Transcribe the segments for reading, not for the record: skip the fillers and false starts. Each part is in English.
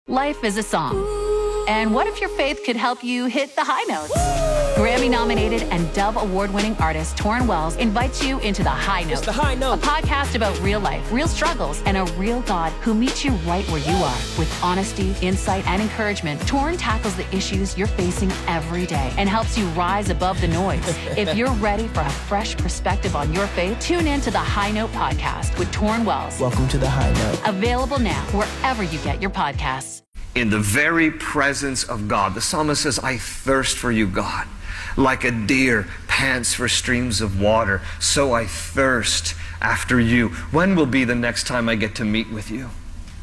Life is a song. And what if your faith could help you hit the high notes? Grammy-nominated and Dove Award-winning artist Torrin Wells invites you into The High Note. It's The High Note. A podcast about real life, real struggles, and a real God who meets you right where you are. With honesty, insight, and encouragement, Torrin tackles the issues you're facing every day and helps you rise above the noise. If you're ready for a fresh perspective on your faith, tune in to The High Note podcast with Torrin Wells. Welcome to The High Note. Available now wherever you get your podcasts. In the very presence of God, the psalmist says, I thirst for you, God. Like a deer pants for streams of water, so I thirst after you. When will be the next time I get to meet with you?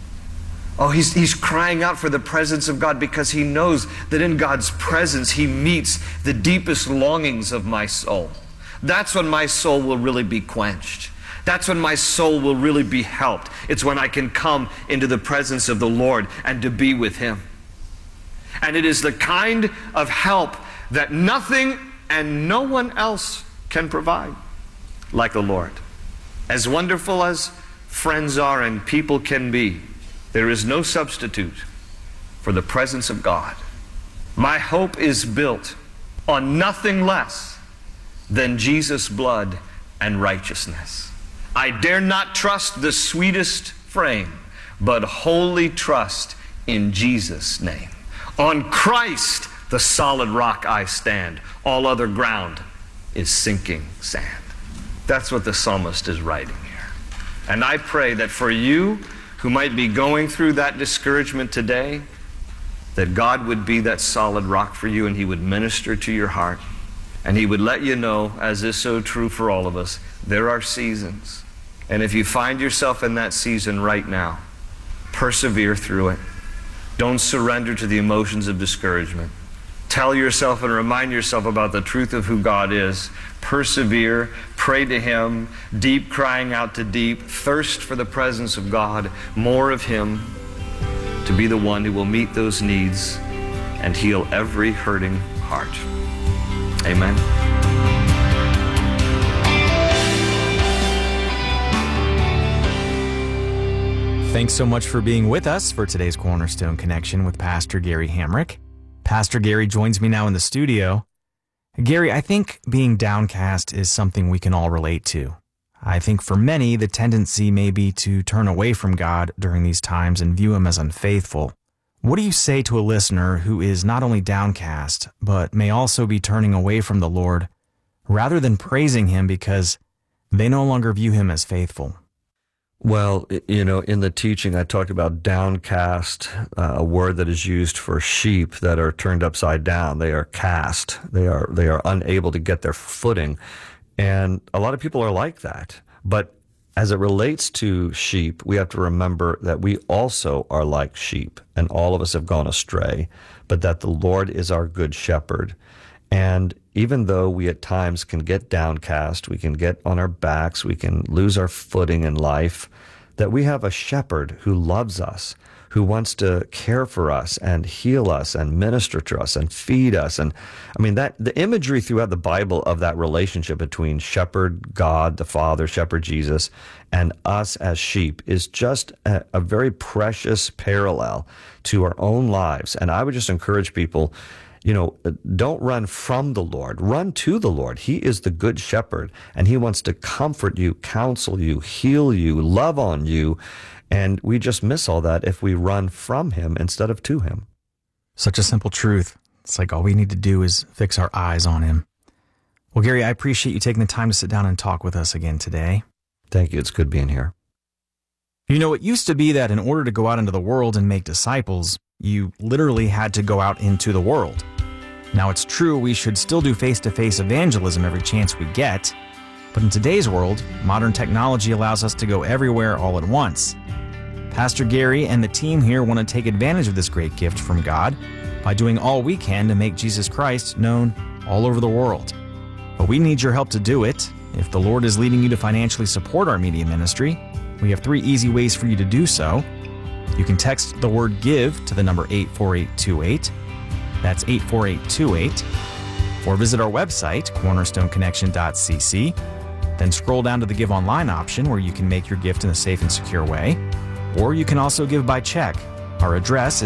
Oh, he's crying out for the presence of God because he knows that in God's presence he meets the deepest longings of my soul. That's when my soul will really be quenched. That's when my soul will really be helped. It's when I can come into the presence of the Lord and to be with him. And it is the kind of help that nothing and no one else can provide like the Lord. As wonderful as friends are and people can be, there is no substitute for the presence of God. My hope is built on nothing less than Jesus' blood and righteousness. I dare not trust the sweetest frame, but wholly trust in Jesus' name. On Christ, the solid rock I stand. All other ground is sinking sand. That's what the psalmist is writing here. And I pray that for you who might be going through that discouragement today, that God would be that solid rock for you and he would minister to your heart. And he would let you know, as is so true for all of us, there are seasons. And if you find yourself in that season right now, persevere through it. Don't surrender to the emotions of discouragement. Tell yourself and remind yourself about the truth of who God is. Persevere, pray to him, deep crying out to deep, thirst for the presence of God, more of him, to be the one who will meet those needs and heal every hurting heart. Amen. Thanks so much for being with us for today's Cornerstone Connection with Pastor Gary Hamrick. Pastor Gary joins me now in the studio. Gary, I think being downcast is something we can all relate to. I think for many, the tendency may be to turn away from God during these times and view him as unfaithful. What do you say to a listener who is not only downcast, but may also be turning away from the Lord rather than praising him because they no longer view him as faithful? Well, in the teaching, I talked about downcast, a word that is used for sheep that are turned upside down. They are cast. They are unable to get their footing. And a lot of people are like that. But as it relates to sheep, we have to remember that we also are like sheep, and all of us have gone astray, but that the Lord is our good shepherd. And even though we at times can get downcast, we can get on our backs, we can lose our footing in life, that we have a shepherd who loves us, who wants to care for us and heal us and minister to us and feed us. And I mean, that the imagery throughout the Bible of that relationship between shepherd God, the Father, shepherd Jesus, and us as sheep is just a very precious parallel to our own lives. And I would just encourage people, don't run from the Lord. Run to the Lord. He is the good shepherd, and he wants to comfort you, counsel you, heal you, love on you. And we just miss all that if we run from him instead of to him. Such a simple truth. It's like all we need to do is fix our eyes on him. Well, Gary, I appreciate you taking the time to sit down and talk with us again today. Thank you. It's good being here. It used to be that in order to go out into the world and make disciples, you literally had to go out into the world. Now, it's true we should still do face-to-face evangelism every chance we get, but in today's world, modern technology allows us to go everywhere all at once. Pastor Gary and the team here want to take advantage of this great gift from God by doing all we can to make Jesus Christ known all over the world. But we need your help to do it. If the Lord is leading you to financially support our media ministry, we have 3 easy ways for you to do so. You can text the word GIVE to the number 84828. That's 84828. Or visit our website, cornerstoneconnection.cc. Then scroll down to the Give Online option where you can make your gift in a safe and secure way. Or you can also give by check. Our address